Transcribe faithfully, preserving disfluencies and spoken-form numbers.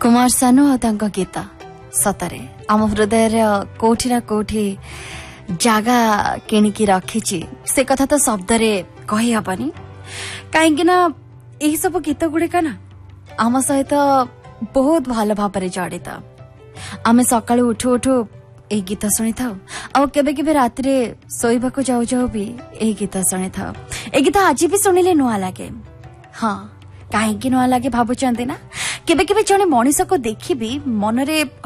कुमार सानू और तांको गीत सतरे आम हृदय कोठी ना कोठी जागा किणिकी रखी से कथा तो शब्द रे कही हबनी कहीं ना यही सब गीत गुड़िक ना आम सहित बहुत भल भाव जड़ित आम सका उठू उठू ए गीत शुणी था केबे केबे रात रे सोइबा को जाऊ जाऊ भी ए गीत शुणी था ए गीत आज भी शुणिले नुआ लगे हाँ कहीं नुआ लगे भावुं ना केबे केबे जने मनीष को देखी भी मनरे